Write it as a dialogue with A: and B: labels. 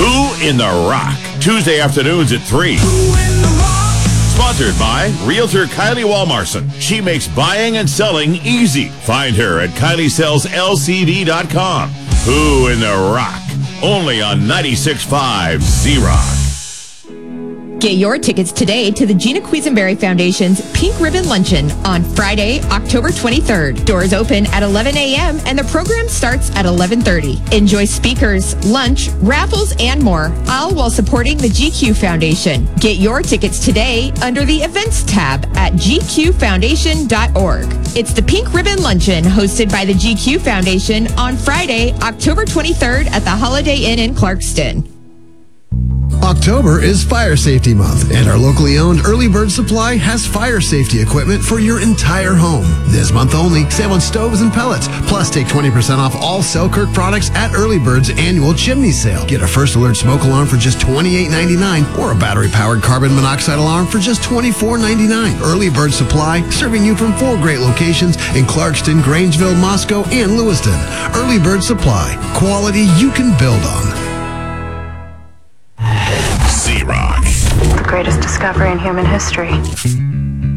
A: Who in the Rock? Tuesday afternoons at 3. Sponsored by Realtor Kylie Walmarson. She makes buying and selling easy. Find her at KylieSellsLCD.com. Who in the Rock? Only on 96.5 Z-Rock.
B: Get your tickets today to the Gina Quisenberry Foundation's Pink Ribbon Luncheon on Friday, October 23rd. Doors open at 11 a.m. and the program starts at 11:30. Enjoy speakers, lunch, raffles, and more, all while supporting the GQ Foundation. Get your tickets today under the Events tab at gqfoundation.org. It's the Pink Ribbon Luncheon hosted by the GQ Foundation on Friday, October 23rd at the Holiday Inn in Clarkston.
C: October is Fire Safety Month, and our locally owned Early Bird Supply has fire safety equipment for your entire home. This month only, save on stoves and pellets, plus take 20% off all Selkirk products at Early Bird's annual chimney sale. Get a First Alert smoke alarm for just $28.99 or a battery-powered carbon monoxide alarm for just $24.99. Early Bird Supply, serving you from 4 great locations in Clarkston, Grangeville, Moscow, and Lewiston. Early Bird Supply, quality you can build on.
A: Z-Rock.
D: The greatest discovery in human history.